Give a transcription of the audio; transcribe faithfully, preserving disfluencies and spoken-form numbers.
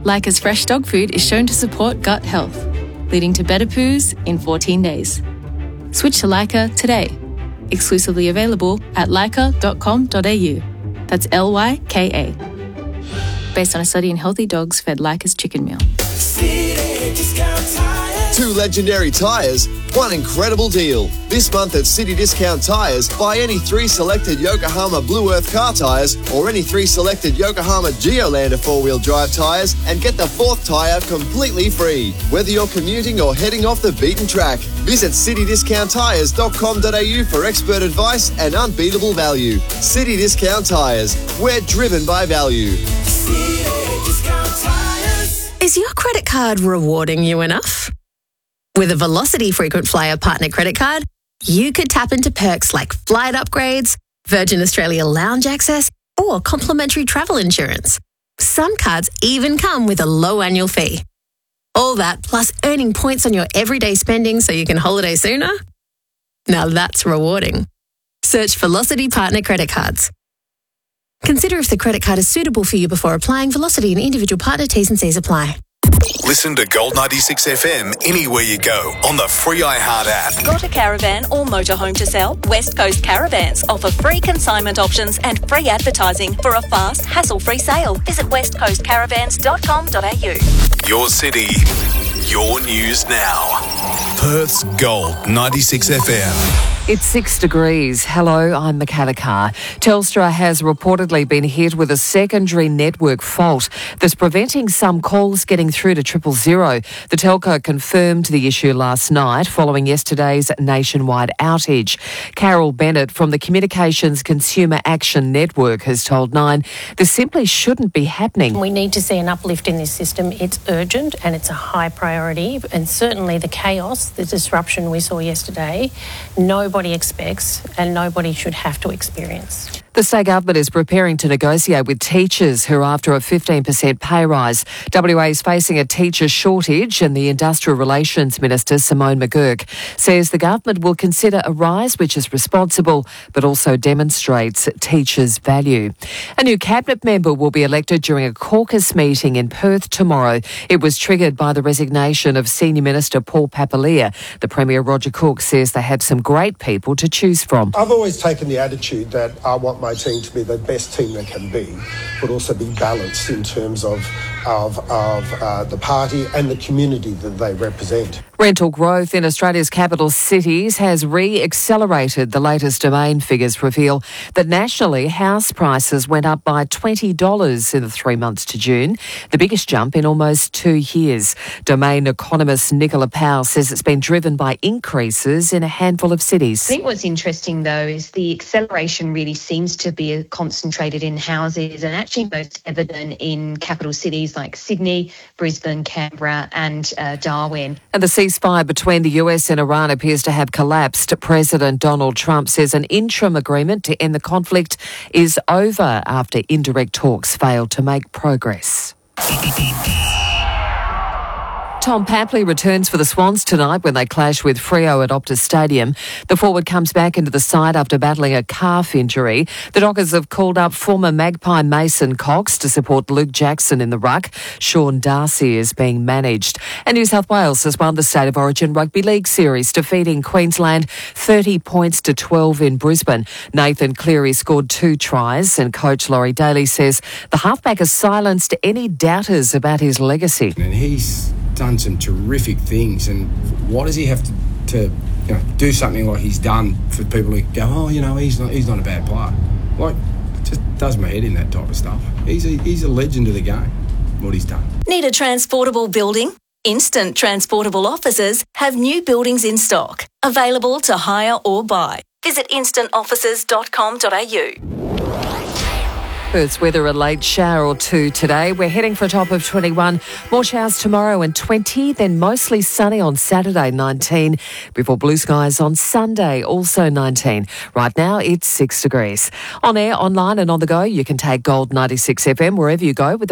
Leica's fresh dog food is shown to support gut health, leading to better poos in fourteen days. Switch to Leica today. Exclusively available at leica dot com dot a u. That's L Y K A. Based on a study in healthy dogs fed Leica's chicken meal. Two legendary tyres, one incredible deal. This month at City Discount Tyres, buy any three selected Yokohama Blue Earth car tyres or any three selected Yokohama Geolander four-wheel drive tyres and get the fourth tyre completely free. Whether you're commuting or heading off the beaten track, visit city discount tyres dot com dot a u for expert advice and unbeatable value. City Discount Tyres, we're driven by value. City Discount Tyres. Is your credit card rewarding you enough? With a Velocity Frequent Flyer Partner Credit Card, you could tap into perks like flight upgrades, Virgin Australia lounge access, or complimentary travel insurance. Some cards even come with a low annual fee. All that plus earning points on your everyday spending so you can holiday sooner? Now that's rewarding. Search Velocity Partner Credit Cards. Consider if the credit card is suitable for you before applying. Velocity and individual partner T's and C's apply. Listen to Gold ninety-six F M anywhere you go on the free iHeart app. Got a caravan or motorhome to sell? West Coast Caravans offer free consignment options and free advertising for a fast, hassle-free sale. Visit west coast caravans dot com dot a u. Your city, your news now. Perth's Gold ninety-six F M. It's six degrees. Hello, I'm Michaela Carr. Telstra has reportedly been hit with a secondary network fault that's preventing some calls getting through to triple zero. The telco confirmed the issue last night following yesterday's nationwide outage. Carol Bennett from the Communications Consumer Action Network has told Nine this simply shouldn't be happening. We need to see an uplift in this system. It's urgent and it's a high priority, and certainly the chaos, the disruption we saw yesterday, nobody expects and nobody should have to experience. The state government is preparing to negotiate with teachers who are after a fifteen percent pay rise. W A is facing a teacher shortage, and the Industrial Relations Minister, Simone McGurk, says the government will consider a rise which is responsible but also demonstrates teachers' value. A new cabinet member will be elected during a caucus meeting in Perth tomorrow. It was triggered by the resignation of Senior Minister Paul Papalia. The Premier, Roger Cook, says they have some great people to choose from. I've always taken the attitude that I want my team to be the best team they can be, but also be balanced in terms of of, of uh, the party and the community that they represent. Rental growth in Australia's capital cities has re-accelerated. The latest Domain figures reveal that nationally house prices went up by twenty dollars in the three months to June, the biggest jump in almost two years. Domain economist Nicola Powell says it's been driven by increases in a handful of cities. I think what's interesting, though, is the acceleration really seems to be concentrated in houses and actually most evident in capital cities like Sydney, Brisbane, Canberra and uh, Darwin. And the ceasefire between the U S and Iran appears to have collapsed. President Donald Trump says an interim agreement to end the conflict is over after indirect talks failed to make progress. Tom Papley returns for the Swans tonight when they clash with Freo at Optus Stadium. The forward comes back into the side after battling a calf injury. The Dockers have called up former Magpie Mason Cox to support Luke Jackson in the ruck. Sean Darcy is being managed. And New South Wales has won the State of Origin Rugby League Series, defeating Queensland thirty points to twelve in Brisbane. Nathan Cleary scored two tries, and coach Laurie Daly says the halfback has silenced any doubters about his legacy. And he's done some terrific things, and why does he have to, to you know, do something like he's done for people who go, oh, you know, he's not he's not a bad player? Like, it just does my head in, that type of stuff. He's a, he's a legend of the game, what he's done. Need a transportable building? Instant Transportable Offices have new buildings in stock, available to hire or buy. Visit instant offices dot com dot a u. Perth's weather, a late shower or two today. We're heading for a top of twenty-one. More showers tomorrow and twenty, then mostly sunny on Saturday, nineteen, before blue skies on Sunday, also nineteen. Right now, it's six degrees. On air, online and on the go, you can take Gold ninety-six F M wherever you go with